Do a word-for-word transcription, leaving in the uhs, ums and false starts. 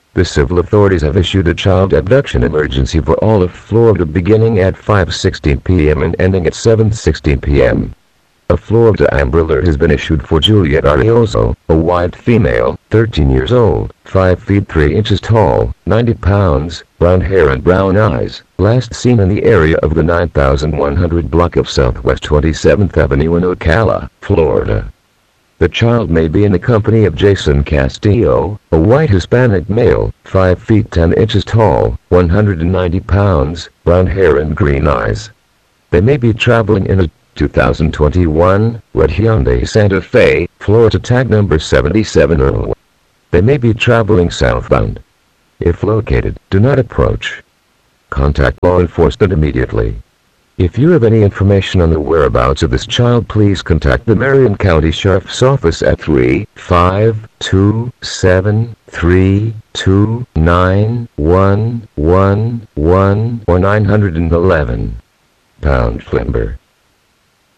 The civil authorities have issued a child abduction emergency for all of Florida beginning at five sixteen p m and ending at seven sixteen p m A Florida Amber Alert has been issued for Juliet Arioso, a white female, thirteen years old, five feet three inches tall, ninety pounds, brown hair and brown eyes, last seen in the area of the nine thousand one hundred block of Southwest twenty-seventh Avenue in Ocala, Florida. The child may be in the company of Jason Castillo, a white Hispanic male, five feet ten inches tall, one hundred ninety pounds, brown hair and green eyes. They may be traveling in a two thousand twenty-one red Hyundai Santa Fe, Florida tag number seventy-seven Earl. They may be traveling southbound. If located, do not approach. Contact law enforcement immediately. If you have any information on the whereabouts of this child, please contact the Marion County Sheriff's Office at three five two seven, three two nine, one one one or nine one one pound Flimber.